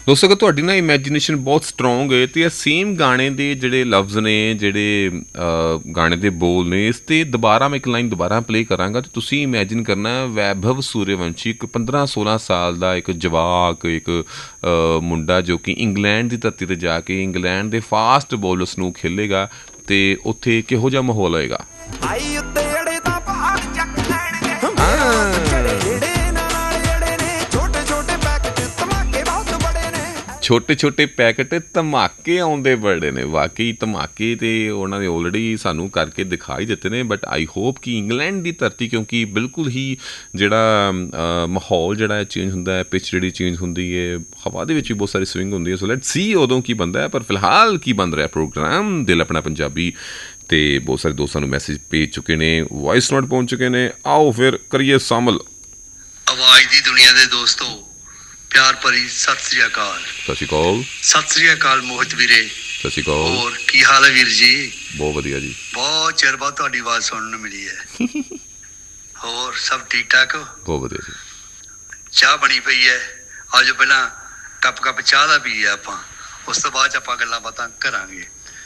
ਦੋਸਤੋ ਅਗਰ ਤੁਹਾਡੀ ਨਾ ਇਮੈਜੀਨੇਸ਼ਨ ਬਹੁਤ ਸਟਰੋਂਗ ਹੈ ਤੇ ਇਹ ਸੇਮ ਗਾਣੇ ਦੇ ਜਿਹੜੇ ਲਫ਼ਜ਼ ਨੇ, ਜਿਹੜੇ ਗਾਣੇ ਦੇ ਬੋਲ ਨੇ, ਇਸ 'ਤੇ ਦੁਬਾਰਾ ਮੈਂ ਇੱਕ ਲਾਈਨ ਦੁਬਾਰਾ ਪਲੇਅ ਕਰਾਂਗਾ ਤੇ ਤੁਸੀਂ ਇਮੈਜਿਨ ਕਰਨਾ ਵੈਭਵ ਸੂਰਯਵੰਸ਼ੀ ਇੱਕ 15-16 ਸਾਲ ਦਾ ਇੱਕ ਜਵਾਕ, ਇੱਕ ਮੁੰਡਾ ਜੋ ਕਿ ਇੰਗਲੈਂਡ ਦੀ ਧਰਤੀ 'ਤੇ ਜਾ ਕੇ ਇੰਗਲੈਂਡ ਦੇ ਫਾਸਟ ਬੋਲਰਸ ਨੂੰ ਖੇਲੇਗਾ ਤੇ ਉੱਥੇ ਕਿਹੋ ਜਿਹਾ ਮਾਹੌਲ ਹੋਏਗਾ। ਛੋਟੇ ਛੋਟੇ ਪੈਕਟ ਧਮਾਕੇ ਆਉਂਦੇ ਬੜੇ ਨੇ, ਵਾਕਈ ਧਮਾਕੇ ਤੇ ਉਹਨਾਂ ਨੇ ਆਲਰੇਡੀ ਸਾਨੂੰ ਕਰਕੇ ਦਿਖਾ ਹੀ ਦਿੱਤੇ ਨੇ। ਬਟ ਆਈ ਹੋਪ ਕਿ ਇੰਗਲੈਂਡ ਦੀ ਧਰਤੀ, ਕਿਉਂਕਿ ਬਿਲਕੁਲ ਹੀ ਜਿਹੜਾ ਮਾਹੌਲ ਜਿਹੜਾ ਚੇਂਜ ਹੁੰਦਾ ਹੈ, ਪਿਚ ਜਿਹੜੀ ਚੇਂਜ ਹੁੰਦੀ ਹੈ, ਹਵਾ ਦੇ ਵਿੱਚ ਵੀ ਬਹੁਤ ਸਾਰੀ ਸਵਿੰਗ ਹੁੰਦੀ ਹੈ। ਸੋ ਲੈਟਸ ਸੀ ਉਦੋਂ ਕੀ ਬਣਦਾ ਹੈ, ਪਰ ਫਿਲਹਾਲ ਕੀ ਬਣ ਰਿਹਾ ਪ੍ਰੋਗਰਾਮ ਦਿਲ ਆਪਣਾ ਪੰਜਾਬੀ। ਤੇ ਬਹੁਤ ਸਾਰੇ ਦੋਸਤਾਂ ਨੂੰ ਮੈਸੇਜ ਭੇਜ ਚੁੱਕੇ ਨੇ, ਵੌਇਸ ਨੋਟ ਪਹੁੰਚ ਚੁੱਕੇ ਨੇ। ਆਓ ਫਿਰ ਕਰੀਏ ਸ਼ਾਮਲ। ਆਵਾਜ਼ ਦੀ ਦੁਨੀਆ ਦੇ ਦੋਸਤੋ, ਪਿਆਰ ਭਰੀ ਸਤਿ ਸ੍ਰੀ ਅਕਾਲ। ਸਤਿ ਸ਼੍ਰੀ ਅਕਾਲ। ਸਤਿ ਸ੍ਰੀ ਅਕਾਲ ਮੋਹਿਤ ਵੀਰੇ। ਸਤਿ ਸ਼੍ਰੀ ਅਕਾਲ। ਹੋਰ ਕੀ ਹਾਲ ਹੈ ਵੀਰ ਜੀ? ਬਹੁਤ ਵਧੀਆ ਜੀ, ਬਹੁਤ ਚਿਰ ਬਾਅਦ ਤੁਹਾਡੀ ਆਵਾਜ਼ ਸੁਣਨ ਨੂੰ ਮਿਲੀ ਹੈ। ਹੋਰ ਸਭ ਠੀਕ ਠਾਕ? ਬਹੁਤ ਵਧੀਆ ਜੀ। ਚਾਹ ਬਣੀ ਪਈ ਹੈ, ਆਜੋ ਪਹਿਲਾਂ ਕੱਪ ਚਾਹ ਦਾ ਪੀਏ ਆਪਾਂ, ਉਸ ਤੋਂ ਬਾਅਦ 'ਚ ਆਪਾਂ ਗੱਲਾਂ ਬਾਤਾਂ ਕਰਾਂਗੇ।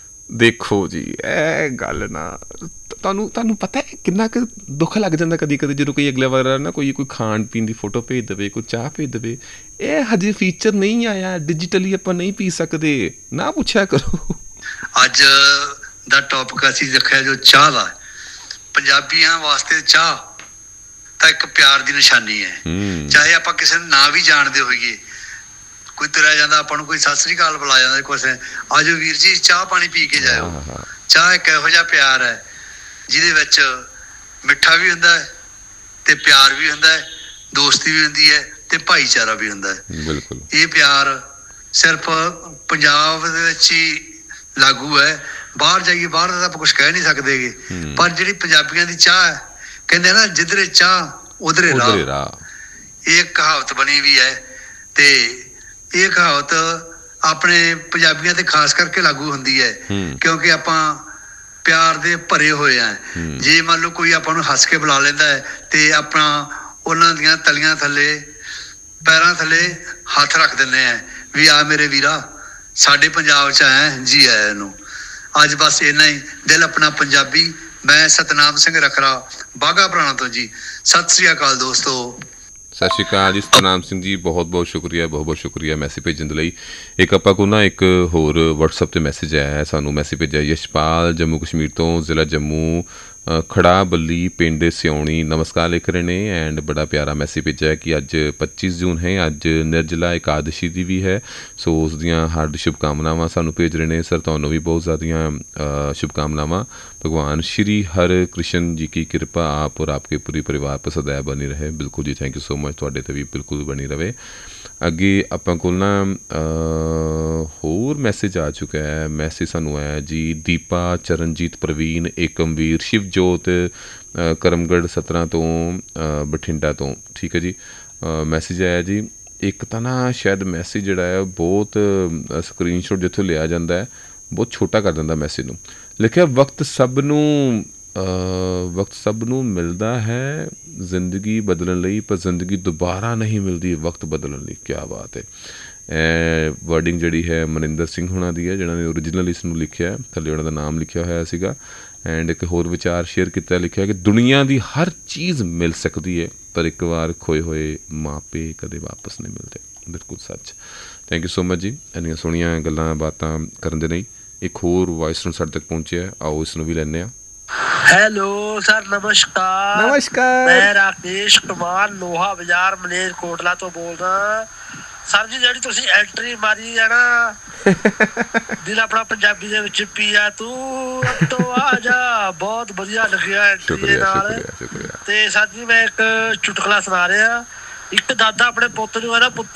ਦੇਖੋ ਜੀ, ਇਹ ਗੱਲ ਨਾ ਤੁਹਾਨੂੰ ਪਤਾ ਹੈ ਕਿੰਨਾ ਕੁ ਦੁੱਖ ਲੱਗ ਜਾਂਦਾ ਕਦੀ ਕਦੀ ਜਦੋਂ ਕੋਈ ਅਗਲੇ ਵਾਰ ਨਾ ਕੋਈ ਖਾਣ ਪੀਣ ਦੀ ਫੋਟੋ ਭੇਜ ਦੇਵੇ, ਕੋਈ ਚਾਹ ਭੇਜ ਦੇਵੇ। ਇਹ ਹਜੇ ਫੀਚਰ ਨਹੀਂ ਆਇਆ, ਡਿਜੀਟਲੀ ਆਪਾਂ ਨਹੀਂ ਪੀ ਸਕਦੇ, ਨਾ ਪੁੱਛਿਆ ਕਰੋ। ਅੱਜ ਦਾ ਟੌਪਿਕ ਅਸੀਂ ਰੱਖਿਆ ਜੋ ਚਾਹ ਦਾ। ਪੰਜਾਬੀਆਂ ਵਾਸਤੇ ਚਾਹ ਤਾਂ ਇੱਕ ਪਿਆਰ ਦੀ ਨਿਸ਼ਾਨੀ ਹੈ। ਚਾਹੇ ਆਪਾਂ ਕਿਸੇ ਨੂੰ ਨਾ ਵੀ ਜਾਣਦੇ ਹੋਈਏ, ਕੋਈ ਤੁਰਿਆ ਜਾਂਦਾ ਆਪਾਂ ਨੂੰ ਕੋਈ ਸਤਿ ਸ੍ਰੀ ਅਕਾਲ ਬੁਲਾ ਜਾਂਦਾ, ਕੁਛ ਆਜੋ ਵੀਰ ਜੀ ਚਾਹ ਪਾਣੀ ਪੀ ਕੇ ਜਾਇਓ। ਚਾਹ ਇੱਕ ਇਹੋ ਜਿਹਾ ਪਿਆਰ ਹੈ ਜਿਹਦੇ ਵਿੱਚ ਮਿੱਠਾ ਵੀ ਹੁੰਦਾ ਹੈ ਤੇ ਪਿਆਰ ਵੀ ਹੁੰਦਾ ਹੈ, ਦੋਸਤੀ ਵੀ ਹੁੰਦੀ ਹੈ ਤੇ ਭਾਈਚਾਰਾ ਵੀ ਹੁੰਦਾ ਹੈ। ਬਿਲਕੁਲ ਇਹ ਪਿਆਰ ਸਿਰਫ ਪੰਜਾਬ ਦੇ ਵਿੱਚ ਹੀ ਲਾਗੂ ਹੈ, ਬਾਹਰ ਜਾਈਏ ਬਾਹਰ ਦਾ ਤਾਂ ਆਪਾਂ ਕੁਛ ਕਹਿ ਨਹੀਂ ਸਕਦੇ ਗੇ। ਪਰ ਜਿਹੜੀ ਪੰਜਾਬੀਆਂ ਦੀ ਚਾਹ ਹੈ, ਕਹਿੰਦੇ ਨਾ ਜਿੱਧਰੇ ਚਾਹ ਉਧਰੇ ਰਾਹ, ਇਹ ਕਹਾਵਤ ਬਣੀ ਵੀ ਹੈ ਤੇ ਇਹ ਕਹਾਵਤ ਆਪਣੇ ਪੰਜਾਬੀਆਂ ਤੇ ਖਾਸ ਕਰਕੇ ਲਾਗੂ ਹੁੰਦੀ ਹੈ, ਕਿਉਂਕਿ ਆਪਾਂ ਪਿਆਰ ਦੇ ਭਰੇ ਹੋਏ ਆ। ਜੇ ਮੰਨ ਲਓ ਕੋਈ ਆਪਾਂ ਨੂੰ ਹੱਸ ਕੇ ਬੁਲਾ ਲੈਂਦਾ ਹੈ ਤੇ ਆਪਾਂ ਉਹਨਾਂ ਦੀਆਂ ਤਲੀਆਂ ਥੱਲੇ, ਪੈਰਾਂ ਥੱਲੇ ਹੱਥ ਰੱਖ ਦਿੰਦੇ ਆ ਵੀ ਆ ਮੇਰੇ ਵੀਰਾ, ਸਾਡੇ ਪੰਜਾਬ 'ਚ ਆਇਆ ਜੀ ਆਇਆ ਨੂੰ। ਅੱਜ ਬਸ ਇੰਨਾ ਹੀ। ਦਿਲ ਆਪਣਾ ਪੰਜਾਬੀ। ਮੈਂ ਸਤਨਾਮ ਸਿੰਘ ਰਖਰਾ, ਬਾਘਾ ਪੁਰਾਣਾ ਤੋਂ ਜੀ। ਸਤਿ ਸ੍ਰੀ ਅਕਾਲ ਦੋਸਤੋ। ਸਤਿ ਸ਼੍ਰੀ ਅਕਾਲ ਜੀ। ਸਤਨਾਮ ਸਿੰਘ ਜੀ, ਬਹੁਤ ਬਹੁਤ ਸ਼ੁਕਰੀਆ, ਬਹੁਤ ਬਹੁਤ ਸ਼ੁਕਰੀਆ ਮੈਸੇਜ ਭੇਜਣ ਦੇ ਲਈ। ਇੱਕ ਆਪਾਂ ਕੋਲ ਨਾ ਇੱਕ ਹੋਰ ਵਟਸਐਪ 'ਤੇ ਮੈਸੇਜ ਆਇਆ ਹੈ, ਸਾਨੂੰ ਮੈਸੇਜ ਭੇਜਿਆ ਯਸ਼ਪਾਲ ਜੰਮੂ ਕਸ਼ਮੀਰ ਤੋਂ, ਜ਼ਿਲ੍ਹਾ ਜੰਮੂ, ਖੜਾ ਬੱਲੀ ਪਿੰਡ ਸਿਉਣੀ। ਨਮਸਕਾਰ ਲਿਖ ਰਹੇ ਨੇ ਐਂਡ ਬੜਾ ਪਿਆਰਾ ਮੈਸੇਜ ਭੇਜਿਆ ਕਿ ਅੱਜ 25 ਜੂਨ ਹੈ, ਅੱਜ ਨਿਰਜਲਾ ਇਕਾਦਸ਼ੀ ਦੀ ਵੀ ਹੈ। ਸੋ ਉਸ ਦੀਆਂ ਹਾਰਦ ਸ਼ੁਭਕਾਮਨਾਵਾਂ ਸਾਨੂੰ ਭੇਜ ਰਹੇ ਨੇ। ਸਰ ਤੁਹਾਨੂੰ ਵੀ ਬਹੁਤ ਜ਼ਿਆਦੀਆਂ ਸ਼ੁਭਕਾਮਨਾਵਾਂ। ਭਗਵਾਨ ਸ਼੍ਰੀ ਹਰਿ ਕ੍ਰਿਸ਼ਨ ਜੀ ਕੀ ਕਿਰਪਾ ਆਪ ਔਰ ਆਪਕੇ ਪੂਰੀ ਪਰਿਵਾਰ ਪਰ ਸदैव ਬਣੀ ਰਹੇ। ਬਿਲਕੁਲ ਜੀ, ਥੈਂਕ ਯੂ ਸੋ ਮਚ, ਤੁਹਾਡੇ 'ਤੇ ਵੀ ਬਿਲਕੁਲ ਬਣੀ ਰਹੇ। ਅੱਗੇ ਆਪਾਂ ਕੋਲ ਨਾ ਹੋਰ ਮੈਸੇਜ ਆ ਚੁੱਕਾ ਹੈ। ਮੈਸੇਜ ਸਾਨੂੰ ਆਇਆ ਜੀ ਦੀਪਾ, ਚਰਨਜੀਤ, ਪ੍ਰਵੀਨ, ਏਕਮਵੀਰ, ਸ਼ਿਵਜੋਤ, ਕਰਮਗੜ੍ਹ 17 ਤੋਂ, ਬਠਿੰਡਾ ਤੋਂ। ਠੀਕ ਹੈ ਜੀ, ਮੈਸੇਜ ਆਇਆ ਜੀ। ਇੱਕ ਤਾਂ ਨਾ ਸ਼ਾਇਦ ਮੈਸੇਜ ਜਿਹੜਾ ਹੈ ਬਹੁਤ ਸਕਰੀਨਸ਼ੋਟ ਜਿੱਥੋਂ ਲਿਆ ਜਾਂਦਾ ਹੈ ਬਹੁਤ ਛੋਟਾ ਕਰ ਦਿੰਦਾ ਮੈਸੇਜ ਨੂੰ। ਲਿਖਿਆ ਵਕਤ ਸਭ ਨੂੰ ਮਿਲਦਾ ਹੈ ਜ਼ਿੰਦਗੀ ਬਦਲਣ ਲਈ, ਪਰ ਜ਼ਿੰਦਗੀ ਦੁਬਾਰਾ ਨਹੀਂ ਮਿਲਦੀ ਵਕਤ ਬਦਲਣ ਲਈ। ਕਿਆ ਬਾਤ ਹੈ। ਵਰਡਿੰਗ ਜਿਹੜੀ ਹੈ ਮਨਿੰਦਰ ਸਿੰਘ ਹੋਣਾ ਦੀ ਹੈ, ਜਿਹਨਾਂ ਨੇ ਓਰੀਜਨਲ ਇਸ ਨੂੰ ਲਿਖਿਆ, ਥੱਲੇ ਉਹਨਾਂ ਦਾ ਨਾਮ ਲਿਖਿਆ ਹੋਇਆ ਸੀਗਾ। ਐਂਡ ਇੱਕ ਹੋਰ ਵਿਚਾਰ ਸ਼ੇਅਰ ਕੀਤਾ, ਲਿਖਿਆ ਕਿ ਦੁਨੀਆ ਦੀ ਹਰ ਚੀਜ਼ ਮਿਲ ਸਕਦੀ ਹੈ ਪਰ ਇੱਕ ਵਾਰ ਖੋਏ ਹੋਏ ਮਾਪੇ ਕਦੇ ਵਾਪਸ ਨਹੀਂ ਮਿਲਦੇ। ਬਿਲਕੁਲ ਸੱਚ। ਥੈਂਕ ਯੂ ਸੋ ਮਚ ਜੀ ਇੰਨੀਆਂ ਸੋਹਣੀਆਂ ਗੱਲਾਂ ਬਾਤਾਂ ਕਰਨ ਦੇ ਲਈ। ਇੱਕ ਹੋਰ ਵੌਇਸ ਨੂੰ ਸਾਡੇ ਤੱਕ ਪਹੁੰਚਿਆ, ਆਓ ਇਸ ਨੂੰ ਵੀ ਲੈਂਦੇ ਹਾਂ। ਹੈਲੋ ਸਰ, ਨਮਸਕਾਰ। ਨਮਸਕਾਰ, ਮੈਂ ਰਾਕੇਸ਼ ਕੁਮਾਰ ਲੋਹਾ ਬਾਜ਼ਾਰ ਮਲੇਰਕੋਟਲਾ ਤੋਂ ਬੋਲਦਾ। ਸਰ ਜੀ ਜਿਹੜੀ ਤੁਸੀਂ ਐਂਟਰੀ ਮਾਰੀ ਹੈ ਨਾ, ਦਿਲ ਆਪਣਾ ਪੰਜਾਬੀ ਦੇ ਵਿੱਚ ਪੀਆ ਤੂੰ ਤੋਂ ਆ ਜਾ, ਬਹੁਤ ਵਧੀਆ ਲੱਗਿਆ ਐਂਟਰੀ ਦੇ ਨਾਲ। ਤੇ ਸਰ ਜੀ ਮੈਂ ਇੱਕ ਚੁਟਕਲਾ ਸੁਣਾ ਰਿਹਾ। ਇੱਕ ਦਾਦਾ ਆਪਣੇ ਪੁੱਤ ਨੂੰ ਹੈ ਨਾ, ਪੁੱਤ